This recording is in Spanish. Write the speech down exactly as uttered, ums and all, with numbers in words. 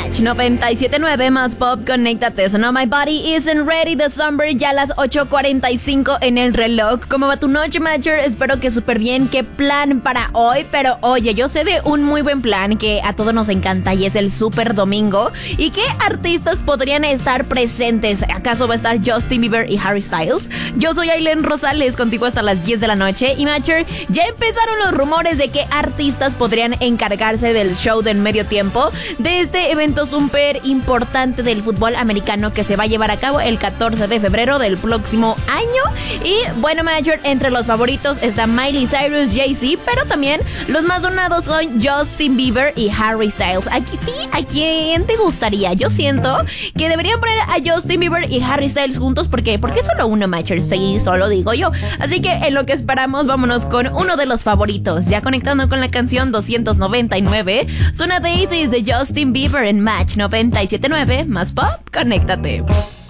Match noventa y siete punto nueve más Pop, conéctate. So now my body isn't ready, December, ya a las ocho cuarenta y cinco en el reloj. ¿Cómo va tu noche, Matcher? Espero que súper bien. ¿Qué plan para hoy? Pero oye, yo sé de un muy buen plan que a todos nos encanta y es el Super Domingo. ¿Y qué artistas podrían estar presentes? ¿Acaso va a estar Justin Bieber y Harry Styles? Yo soy Aileen Rosales, contigo hasta las diez de la noche. Y Matcher, ya empezaron los rumores de qué artistas podrían encargarse del show del medio tiempo de este evento súper importante del fútbol americano que se va a llevar a cabo el catorce de febrero del próximo año. Y bueno, Major, entre los favoritos está Miley Cyrus, Jay-Z, pero también los más donados son Justin Bieber y Harry Styles. Aquí, ¿a quién te gustaría? Yo siento que deberían poner a Justin Bieber y Harry Styles juntos porque, porque solo uno, Major, sí, solo digo yo. Así que en lo que esperamos, vámonos con uno de los favoritos. Ya conectando con la canción doscientos noventa y nueve, suena Daisies de Justin Bieber en Match noventa y siete punto nueve más Pop, conéctate.